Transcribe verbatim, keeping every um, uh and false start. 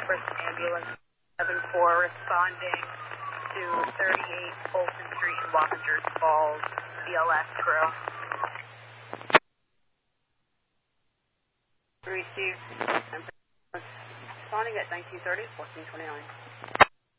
First ambulance seven four responding to thirty-eight Fulton Street in Wappinger Falls, B L S crew. Received. Responding at nineteen thirty, fourteen twenty-nine.